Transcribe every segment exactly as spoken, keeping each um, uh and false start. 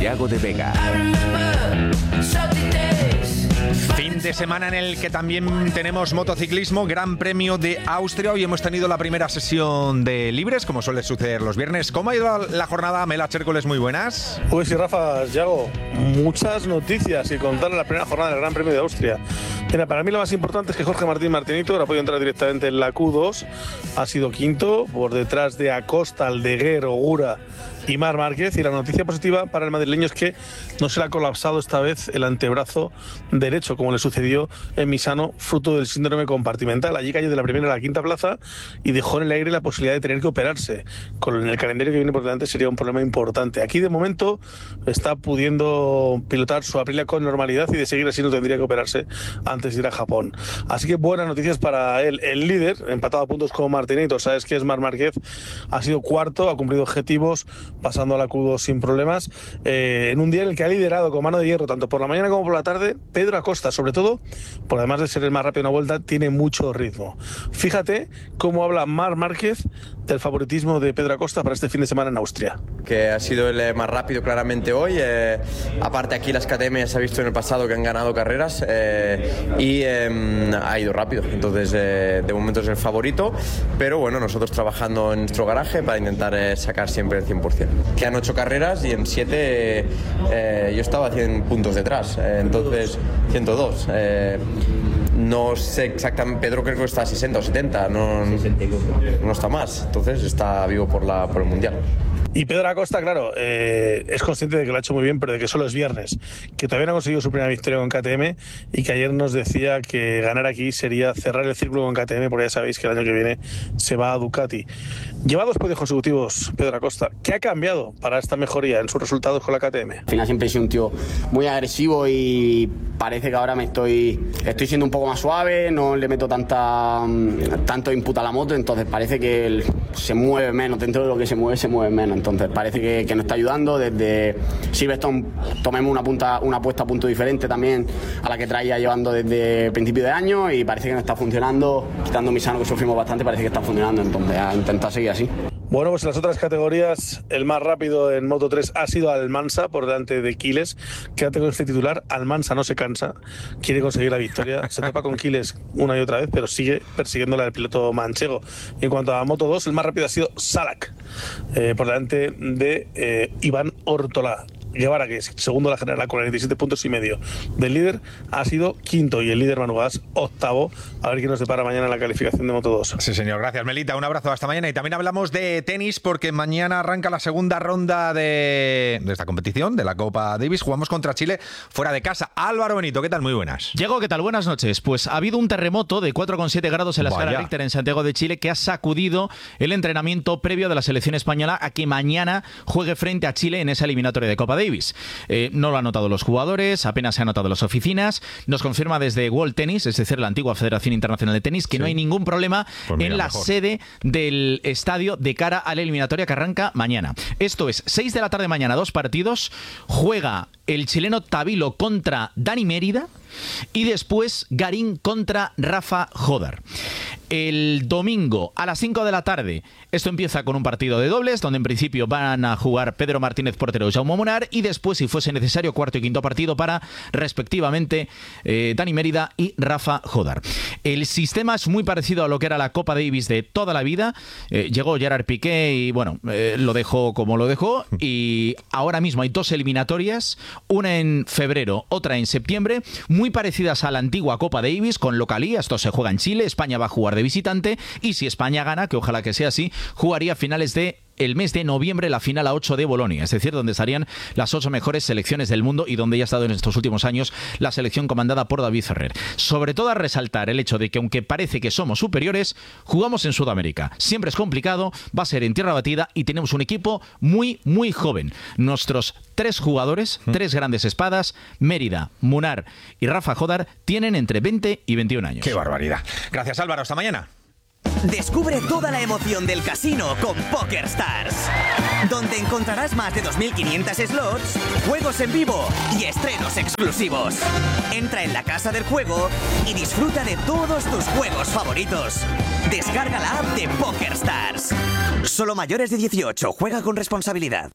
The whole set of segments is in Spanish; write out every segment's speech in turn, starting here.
Thiago de Vega. Fin de semana en el que también tenemos motociclismo, Gran Premio de Austria. Hoy hemos tenido la primera sesión de libres, como suele suceder los viernes. ¿Cómo ha ido la jornada? Mela Chércoles, muy buenas. Pues sí, Rafa, Yago, muchas noticias y contar la primera jornada del Gran Premio de Austria. Mira, para mí lo más importante es que Jorge Martín Martinito ha podido entrar directamente en la Q dos, ha sido quinto, por detrás de Acosta, Aldeguer, Ogura y Marc Márquez. Y la noticia positiva para el madrileño es que no se le ha colapsado esta vez el antebrazo derecho, como le sucedió en Misano, fruto del síndrome compartimental. Allí cayó de la primera a la quinta plaza y dejó en el aire la posibilidad de tener que operarse. Con el calendario que viene por delante sería un problema importante. Aquí de momento está pudiendo pilotar su Aprilia con normalidad y de seguir así no tendría que operarse antes de ir a Japón. Así que buenas noticias para él. El líder, empatado a puntos con Martinito, sabes que es Marc Márquez, ha sido cuarto, ha cumplido objetivos, pasando a la Q dos sin problemas, eh, en un día en el que ha liderado con mano de hierro tanto por la mañana como por la tarde Pedro Acosta, sobre todo, por además de ser el más rápido en una vuelta, tiene mucho ritmo. Fíjate cómo habla Marc Márquez del favoritismo de Pedro Acosta para este fin de semana en Austria. Que ha sido el más rápido claramente hoy, eh, aparte aquí las K T M se ha visto en el pasado que han ganado carreras eh, y eh, ha ido rápido, entonces eh, de momento es el favorito, pero bueno, nosotros trabajando en nuestro garaje para intentar eh, sacar siempre el cien por ciento. Quedan ocho carreras y en siete eh, yo estaba a cien puntos detrás, eh, entonces ciento dos. Eh, no sé exactamente, Pedro creo que está a sesenta o setenta, no, no está más, entonces está vivo por, la, por el Mundial. Y Pedro Acosta, claro, eh, es consciente de que lo ha hecho muy bien, pero de que solo es viernes, que todavía no ha conseguido su primera victoria con K T M y que ayer nos decía que ganar aquí sería cerrar el círculo con K T M, porque ya sabéis que el año que viene se va a Ducati. Lleva dos podios consecutivos Pedro Acosta. ¿Qué ha cambiado para esta mejoría en sus resultados con la K T M? Al final siempre he sido un tío muy agresivo y parece que ahora me estoy estoy siendo un poco más suave, no le meto tanta tanto input a la moto, entonces parece que él se mueve menos, dentro de lo que se mueve, se mueve menos. Entonces parece que, que nos está ayudando. Desde Silverstone tomemos una, punta, una apuesta a punto diferente también a la que traía llevando desde el principio de año y parece que no está funcionando. Quitando Misano, que sufrimos bastante, parece que está funcionando. Entonces a intentar seguir así. Bueno, pues en las otras categorías el más rápido en Moto tres ha sido Almansa por delante de Quiles. Quédate con este titular: Almansa no se cansa, quiere conseguir la victoria, se topa con Quiles una y otra vez, pero sigue persiguiéndola el piloto manchego. Y en cuanto a Moto dos, el más rápido ha sido Salak, eh, por delante de eh, Iván Ortola. Guevara, que es segundo en la general con cuarenta y siete puntos y medio del líder, ha sido quinto y el líder Manu Gas octavo. A ver quién nos depara mañana en la calificación de Moto dos. Sí, señor. Gracias, Melita. Un abrazo hasta mañana. Y también hablamos de tenis porque mañana arranca la segunda ronda de, de esta competición, de la Copa Davis. Jugamos contra Chile fuera de casa. Álvaro Benito, ¿qué tal? Muy buenas. Diego, ¿qué tal? Buenas noches. Pues ha habido un terremoto de cuatro coma siete grados en la escala Richter en Santiago de Chile que ha sacudido el entrenamiento previo de la selección española a que mañana juegue frente a Chile en esa eliminatoria de Copa Davis. Eh, no lo han notado los jugadores, apenas se ha notado en las oficinas. Nos confirma desde World Tennis, es decir, la antigua Federación Internacional de Tenis, que sí, no hay ningún problema pues mira, en la mejor. sede del estadio de cara a la eliminatoria que arranca mañana. Esto es seis de la tarde mañana, dos partidos. Juega el chileno Tabilo contra Dani Mérida y después Garín contra Rafa Jodar. El domingo a las cinco de la tarde esto empieza con un partido de dobles donde en principio van a jugar Pedro Martínez portero y Jaume Munar, y después, si fuese necesario, cuarto y quinto partido para respectivamente eh, Dani Mérida y Rafa Jodar. El sistema es muy parecido a lo que era la Copa Davis de toda la vida. Eh, llegó Gerard Piqué y bueno, eh, lo dejó como lo dejó, y ahora mismo hay dos eliminatorias, una en febrero, otra en septiembre, muy parecidas a la antigua Copa Davis con localía. Esto se juega en Chile, España va a jugar de visitante y si España gana, que ojalá que sea así, jugaría a finales de el mes de noviembre la final a ocho de Bolonia, es decir, donde estarían las ocho mejores selecciones del mundo y donde ya ha estado en estos últimos años la selección comandada por David Ferrer. Sobre todo a resaltar el hecho de que aunque parece que somos superiores, jugamos en Sudamérica. Siempre es complicado, va a ser en tierra batida y tenemos un equipo muy, muy joven. Nuestros tres jugadores, ¿Mm? tres grandes espadas, Mérida, Munar y Rafa Jodar, tienen entre veinte y veintiún años. ¡Qué barbaridad! Gracias, Álvaro. Hasta mañana. Descubre toda la emoción del casino con PokerStars, donde encontrarás más de dos mil quinientos slots, juegos en vivo y estrenos exclusivos. Entra en la casa del juego y disfruta de todos tus juegos favoritos. Descarga la app de PokerStars. Solo mayores de dieciocho. Juega con responsabilidad.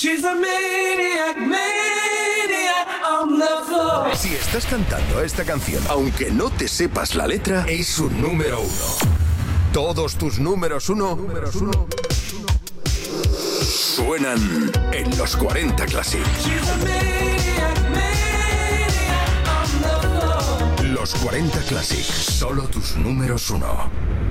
Si estás cantando esta canción, aunque no te sepas la letra, es un número uno. Todos tus números uno, números uno suenan en los cuarenta Classic. Los cuarenta Classic, solo tus números uno.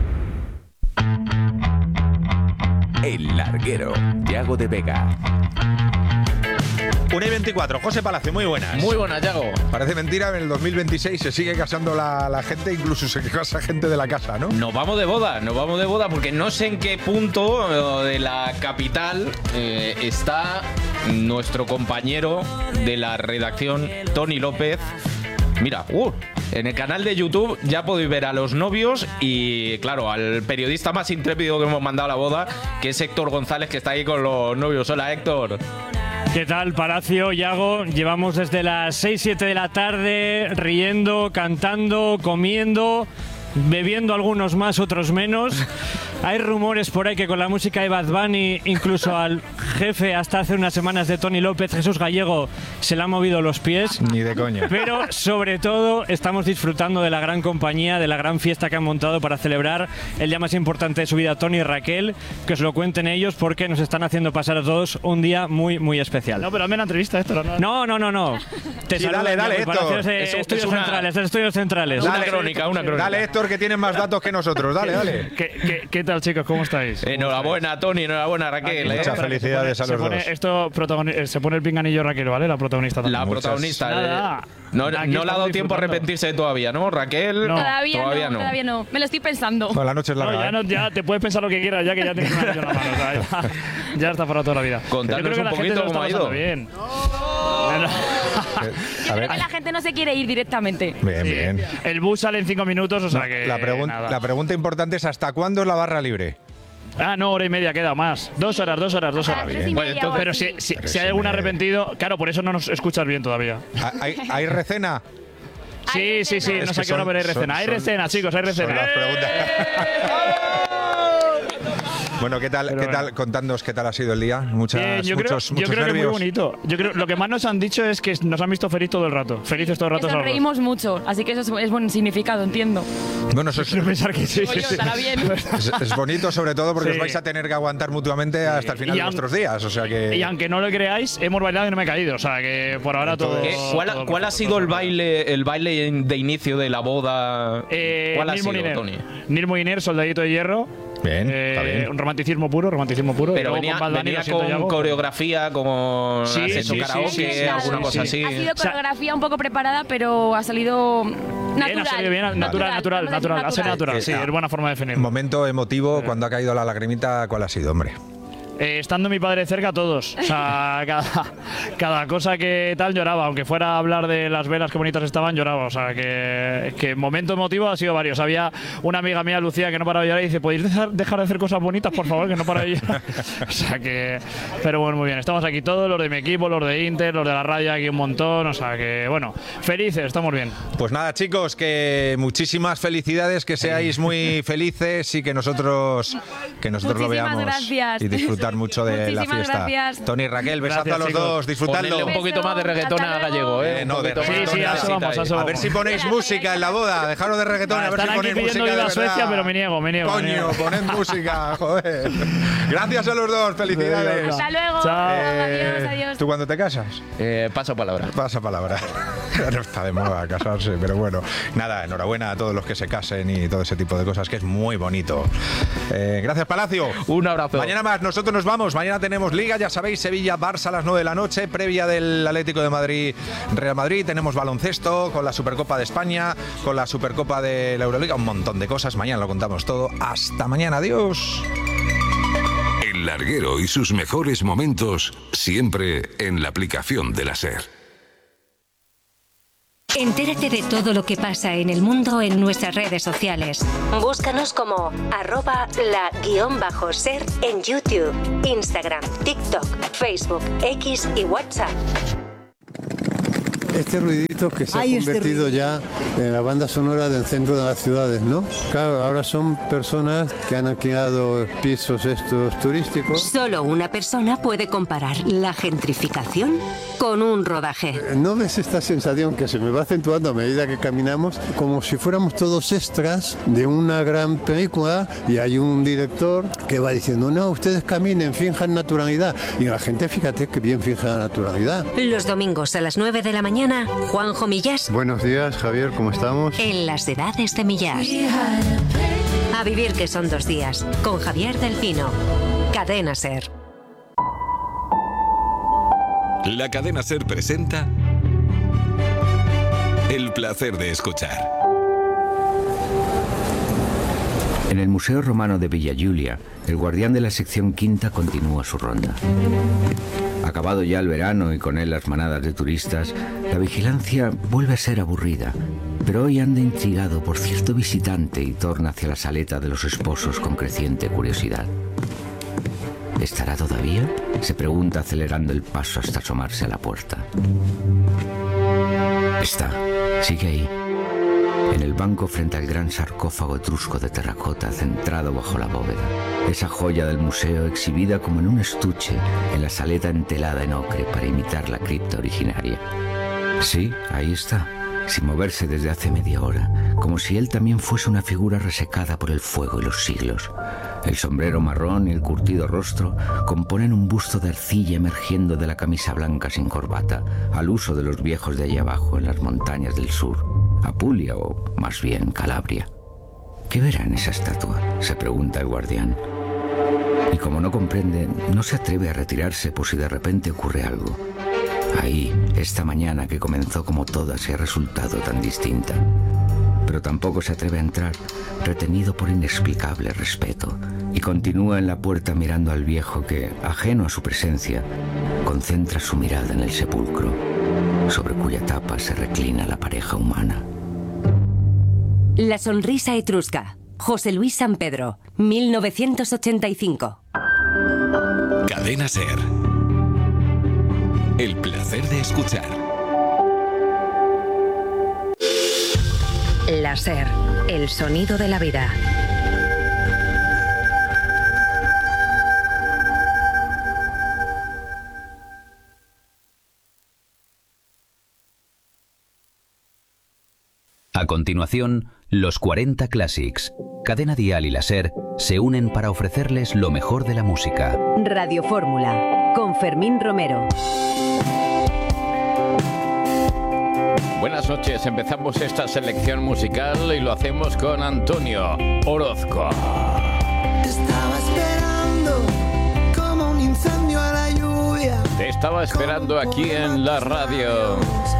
El Larguero, Yago de Vega. una y veinticuatro, José Palacio, muy buenas. Muy buenas, Yago. Parece mentira, en el dos mil veintiséis se sigue casando la, la gente, incluso se casa gente de la casa, ¿no? Nos vamos de boda, nos vamos de boda porque no sé en qué punto de la capital eh, está nuestro compañero de la redacción, Tony López. Mira, uh, en el canal de YouTube ya podéis ver a los novios y, claro, al periodista más intrépido que hemos mandado a la boda, que es Héctor González, que está ahí con los novios. Hola, Héctor. ¿Qué tal, Palacio, Yago? Llevamos desde las seis siete de la tarde riendo, cantando, comiendo, bebiendo algunos más, otros menos. Hay rumores por ahí que con la música de Bad Bunny, incluso al jefe hasta hace unas semanas de Tony López, Jesús Gallego, se le han movido los pies. Ni de coña. Pero sobre todo estamos disfrutando de la gran compañía, de la gran fiesta que han montado para celebrar el día más importante de su vida, Tony y Raquel. Que os lo cuenten ellos porque nos están haciendo pasar a todos un día muy, muy especial. No, pero hazme la entrevista, Héctor. No, no, no, no. no. Te sí, dale, dale, Héctor. De Eso, estudios es una, centrales, de estudios centrales. Una crónica, una crónica. Dale, Héctor, que tienes más datos que nosotros. Dale, dale. ¿Qué, qué, qué tal, chicos? ¿Cómo estáis? Enhorabuena, Tony, enhorabuena, Raquel. Muchas eh. felicidades pone, a los pone, dos. Esto protagoni- se pone el pinganillo Raquel, ¿vale? La protagonista también. La Muchas. protagonista. Nada, eh, no no le ha dado tiempo a arrepentirse todavía, ¿no, Raquel? No. Todavía, todavía no, no. Todavía no. Me lo estoy pensando. Bueno, la noche es larga. No, ya, no, ya te puedes pensar lo que quieras, ya que ya tienes un anillo en la mano. O sea, ya, ya está para toda la vida. Contadnos un poquito cómo ha ido. Bien. Yo creo que la gente no se quiere ir directamente. Bien, Sí. bien. El bus sale en cinco minutos, o sea No, que. la, pregun- nada. la pregunta importante es: ¿hasta cuándo es la barra libre? Ah, no, hora y media queda más. Dos horas, dos horas, dos horas. tres y Bueno, media entonces, o pero así. si, si, Pero si hay si algún me- arrepentido, claro, por eso no nos escuchas bien todavía. ¿Hay, hay recena? Sí, sí, sí, Es no que sé qué hora, son- pero hay recena. son- Hay son- recena, chicos, hay recena. Son las preguntas. Bueno, ¿qué tal, Pero qué bueno. tal? Contadnos qué tal ha sido el día. Muchas, Bien, yo muchos, creo, muchos yo creo que es muy nervios. bonito. Yo creo, lo que más nos han dicho es que nos han visto feliz todo el rato. Felices todo el rato. Que los dos. sonreímos mucho, así que eso es, es buen significado, entiendo. Bueno, eso es, Quiero pensar que sí, Digo sí, yo, sí. estará bien. es- es bonito, sobre todo porque Sí. os vais a tener que aguantar mutuamente hasta el final Y de aun- vuestros días. O sea que. Y aunque no lo creáis, hemos bailado y no me he caído. O sea que por ahora todo. ¿Qué? ¿Cuál, todo cuál ha perfecto, sido todo el perfecto. baile, el baile de inicio de la boda? Eh, ¿Cuál ha Nil sido, Moliner. Tony? Nil Moliner, soldadito de hierro. Bien, Eh, está bien. Un romanticismo puro, romanticismo puro. Y Pero luego venía, con Bad Bunny, venía lo siento, con Yago. coreografía, como Sí, has hecho sí, sí, karaoke, sí, sí, alguna sí, cosa sí. así. Ha sido O sea, coreografía un poco preparada, pero ha salido natural. Bien, ha salido bien, natural, natural, Vamos a decir natural. Ha sido natural, sí, Ah. es buena forma de definirlo. Momento emotivo cuando ha caído la lagrimita, ¿cuál ha sido, hombre? Eh, estando mi padre cerca, todos. O sea, cada, cada cosa que tal lloraba. Aunque fuera a hablar de las velas que bonitas estaban, lloraba. O sea, que, que momento emotivo ha sido varios. Había una amiga mía, Lucía, que no paraba de llorar y dice: ¿podéis dejar, dejar de hacer cosas bonitas, por favor? Que no para de llorar. O sea, que. Pero bueno, muy bien. Estamos aquí todos, los de mi equipo, los de Inter, los de la radio, aquí un montón. O sea, que bueno, felices, estamos bien. Pues nada, chicos, que muchísimas felicidades, que seáis muy felices y que nosotros, que nosotros lo Muchísimas veamos gracias. y disfrutar mucho de la Muchísimas fiesta. gracias. Tony y Raquel, besazo Gracias, a los chicos. dos, disfrutadlo. Ponedle un poquito más de reggaetón Hasta a luego. Gallego, ¿eh? Eh, Un no, de poquito más Sí, sí, a eso cosita vamos, a ahí. eso A vamos. ver si ponéis música en la boda, dejaros de reggaetón, a ver Están si aquí ponéis pidiendo música de Viva verdad. Suecia, pero me niego, me niego. me Coño, niego. poned música, joder. Gracias a los dos, felicidades. Hasta luego. Chao. Adiós, Eh, adiós. ¿Tú cuándo te casas? Eh, paso palabra. Pasa palabra. No está de moda casarse, pero bueno. Nada, enhorabuena a todos los que se casen y todo ese tipo de cosas, que es muy bonito. Eh, gracias, Palacio. Un abrazo. Mañana más, nosotros nos vamos. Mañana tenemos Liga, ya sabéis, Sevilla-Barça a las nueve de la noche, previa del Atlético de Madrid-Real Madrid. Tenemos baloncesto con la Supercopa de España, con la Supercopa de la Euroliga, un montón de cosas. Mañana lo contamos todo. Hasta mañana, adiós. El Larguero y sus mejores momentos siempre en la aplicación de la SER. Entérate de todo lo que pasa en el mundo en nuestras redes sociales. Búscanos como arroba la guión bajo ser en YouTube, Instagram, TikTok, Facebook, X y WhatsApp. Este ruidito que se Ay, ha convertido este ya en la banda sonora del centro de las ciudades, ¿no? Claro, ahora son personas que han alquilado pisos estos turísticos. Solo una persona puede comparar la gentrificación con un rodaje. ¿No ves esta sensación que se me va acentuando a medida que caminamos? Como si fuéramos todos extras de una gran película y hay un director que va diciendo, no, ustedes caminen, finjan naturalidad. Y la gente, fíjate que bien finge la naturalidad. Los domingos a las nueve de la mañana, Juanjo Millás. Buenos días, Javier, ¿cómo estamos? En las edades de Millás. A vivir que son dos días, con Javier del Pino. Cadena SER. La Cadena SER presenta El placer de escuchar. En el Museo Romano de Villa Giulia, el guardián de la sección quinta continúa su ronda. Acabado ya el verano y con él las manadas de turistas, la vigilancia vuelve a ser aburrida, pero hoy anda intrigado por cierto visitante y torna hacia la saleta de los esposos con creciente curiosidad. ¿Estará todavía?, se pregunta acelerando el paso hasta asomarse a la puerta. Está, sigue ahí, en el banco frente al gran sarcófago etrusco de terracota centrado bajo la bóveda. Esa joya del museo exhibida como en un estuche en la saleta entelada en ocre para imitar la cripta originaria. Sí, ahí está, sin moverse desde hace media hora, como si él también fuese una figura resecada por el fuego y los siglos. El sombrero marrón y el curtido rostro componen un busto de arcilla emergiendo de la camisa blanca sin corbata, al uso de los viejos de allá abajo en las montañas del sur, Apulia o más bien Calabria. ¿Qué verá en esa estatua?, se pregunta el guardián. Y como no comprende, no se atreve a retirarse por si de repente ocurre algo. Ahí, esta mañana que comenzó como todas y ha resultado tan distinta. Pero tampoco se atreve a entrar, retenido por inexplicable respeto, y continúa en la puerta mirando al viejo que, ajeno a su presencia, concentra su mirada en el sepulcro, sobre cuya tapa se reclina la pareja humana. La sonrisa etrusca. José Luis San Pedro, mil novecientos ochenta y cinco. Cadena SER. El placer de escuchar. La SER, el sonido de la vida. A continuación, los cuarenta Classics. Cadena Dial y la SER se unen para ofrecerles lo mejor de la música. Radio Fórmula, con Fermín Romero. Buenas noches, empezamos esta selección musical y lo hacemos con Antonio Orozco. Te estaba esperando como un incendio a la lluvia. Te estaba esperando aquí en la radio.